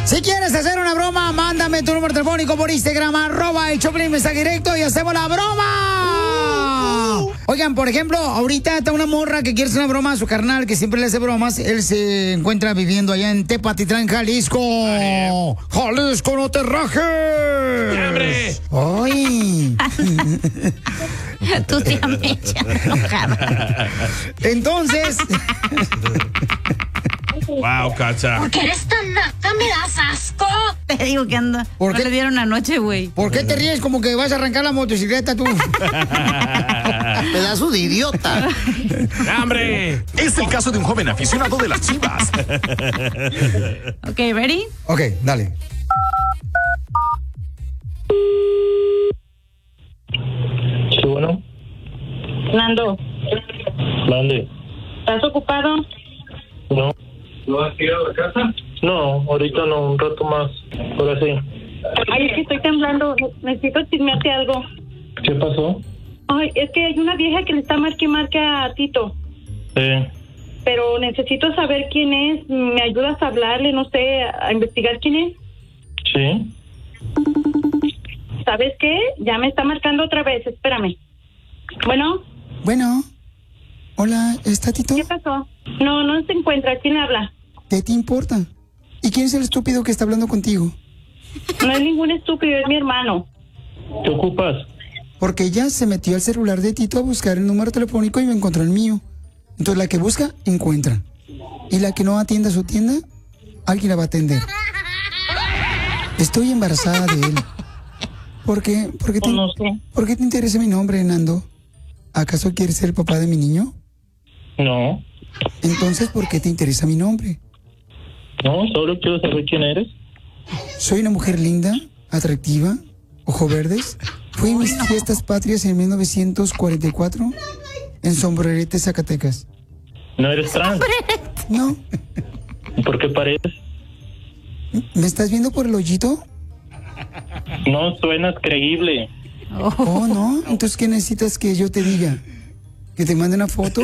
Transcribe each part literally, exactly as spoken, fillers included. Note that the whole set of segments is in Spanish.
Si quieres hacer una broma, mándame tu número telefónico por Instagram, arroba el Choplin, mensaje directo y hacemos la broma. Uh. Oigan, por ejemplo, ahorita está una morra que quiere hacer una broma a su carnal, que siempre le hace bromas. Él se encuentra viviendo allá en Tepatitlán, Jalisco. Ay. ¡Jalisco, no te rajes! ¡Hombre! ¡Ay! Tú tía Mecha, enojada. Entonces... Wow, Cacha. ¿Por qué eres tan naca? Me das asco. Te digo que anda. ¿Por no qué le dieron anoche, güey? ¿Por qué te ríes como que vas a arrancar la motocicleta tú? Pedazo de idiota. ¡Hombre! Es el caso de un joven aficionado de las Chivas. Ok, ¿ready? Ok, dale. Sí, bueno. Nando, ¿Dónde? ¿estás ocupado? No. ¿No has llegado a la casa? No, ahorita no, un rato más. Ahora sí. Ay, es que estoy temblando. Necesito chismearte algo. ¿Qué pasó? Ay, es que hay una vieja que le está marque y marque a Tito. Eh, Pero necesito saber quién es. ¿Me ayudas a hablarle, no sé, a investigar quién es? sí. ¿Sabes qué? Ya me está marcando otra vez. Espérame. Bueno, Bueno. Hola, ¿está Tito? ¿qué pasó? No, no se encuentra. ¿Quién habla? ¿Qué te importa? ¿Y quién es el estúpido que está hablando contigo? No es ningún estúpido, es mi hermano. ¿Te ocupas? Porque ella se metió al celular de Tito a buscar el número telefónico y me encontró el mío. Entonces la que busca, encuentra. Y la que no atienda a su tienda, alguien la va a atender. Estoy embarazada de él. ¿Por qué? ¿Por qué te, No sé. ¿por qué te interesa mi nombre, Nando? ¿Acaso quieres ser el papá de mi niño? No. Entonces, ¿por qué te interesa mi nombre? No, solo quiero saber quién eres. Soy una mujer linda, atractiva, ojos verdes. Fui a mis fiestas patrias en mil novecientos cuarenta y cuatro en Sombrerete, Zacatecas. ¿No eres trans? No. ¿Por qué pareces? ¿Me estás viendo por el hoyito? No suenas creíble. Oh, no. Entonces, ¿qué necesitas que yo te diga? ¿Que te mande una foto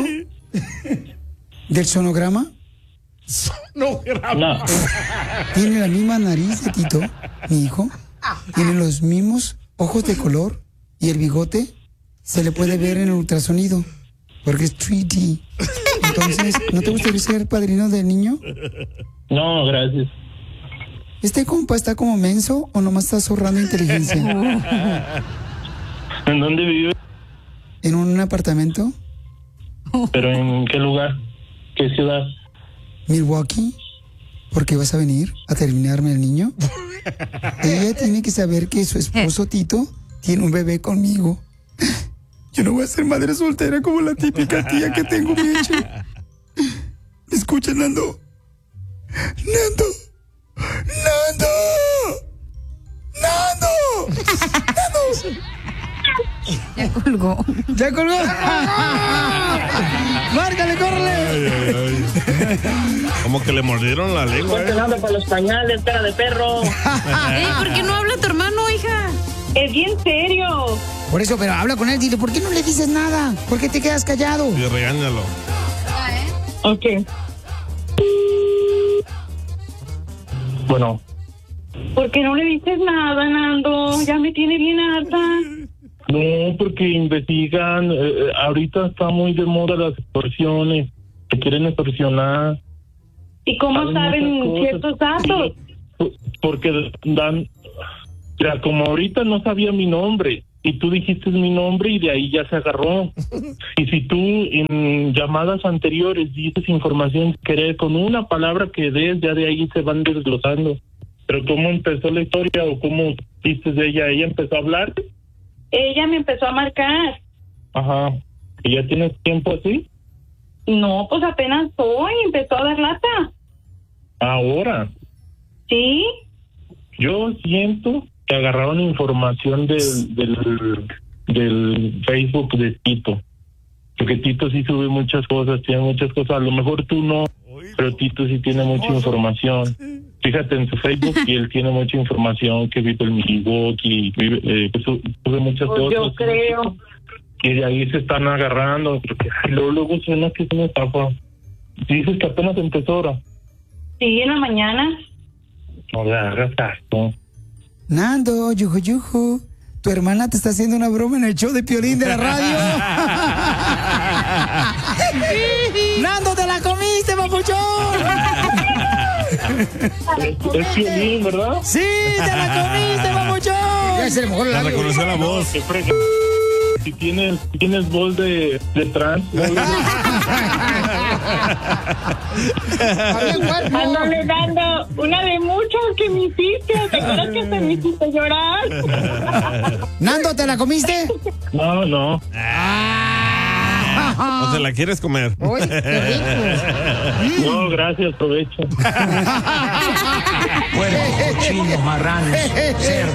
del sonograma? No, No. Tiene la misma nariz de Tito, mi hijo. Tiene los mismos ojos de color y el bigote se le puede ver en el ultrasonido porque es tres D. Entonces, ¿no te gustaría ser padrino del niño? No, gracias. ¿Este compa está como menso o nomás está zorrando inteligencia? ¿En dónde vives? ¿En un apartamento? ¿Pero en qué lugar? ¿Qué ciudad? ¿Milwaukee? ¿Por qué vas a venir a terminarme el niño? Ella tiene que saber que su esposo Tito tiene un bebé conmigo. Yo no voy a ser madre soltera como la típica tía que tengo, Meche. ¿Me escuchas, Nando? ¡Nando! ¡Nando! ¡Nando! ¡Nando! Ya colgó. ¡Ya colgó! ¡Márcale, córrele! Ay, ay, ay. Como que le mordieron la lengua. Ponte ¿eh? nada para los pañales, cara de perro. Ey, ¿por qué no habla tu hermano, hija? Es bien serio. Por eso, pero habla con él, dile, ¿por qué no le dices nada? ¿Por qué te quedas callado? Y regáñalo. Ok. Bueno, ¿Por qué no le dices nada, Nando? Ya me tiene bien harta. no, porque investigan. Eh, ahorita está muy de moda las extorsiones. Te quieren extorsionar. ¿Y cómo Saben saben muchas cosas. ciertos datos? Sí, porque dan. Ya, como ahorita no sabía mi nombre. Y tú dijiste mi nombre y de ahí ya se agarró. Y si tú en llamadas anteriores dices información que eres con una palabra que des, ya de ahí se van desglosando. Pero ¿cómo empezó la historia o cómo viste de ella? ¿Ella empezó a hablar? Ella me empezó a marcar. Ajá. ¿Y ya tienes tiempo así? No, pues apenas hoy empezó a dar lata. Ahora. ¿Sí? Yo siento que agarraron información del, del, del Facebook de Tito. Porque Tito sí sube muchas cosas, tiene muchas cosas. A lo mejor tú no, pero Tito sí tiene mucha información. Fíjate en su Facebook y él tiene mucha información, que vive en Milwaukee, vive, eh, que sube muchas Pues cosas. yo creo. Y de ahí se están agarrando. Porque ay, luego, luego suena que es una estafa. Dices que apenas empezó ahora. Sí, en la mañana. No le hagas caso. Nando, yuju, yuju. Tu hermana te está haciendo una broma en el show de Piolín de la radio. ¡Nando, te la comiste, papuchón! Es, es Piolín, ¿verdad? ¡Sí, te la comiste, papuchón! Ya se le mejor La reconoció la voz. Qué frega. Si tienes, si tienes voz de, de trans. Ándale, dando una de muchas que me hiciste. ¿Te acuerdas que se me hiciste llorar? ¿Nando, te la comiste? No, no. ¿O te la quieres comer? Uy, qué rico. No, gracias, provecho. Puercos, cochinos, marranos, cerdos.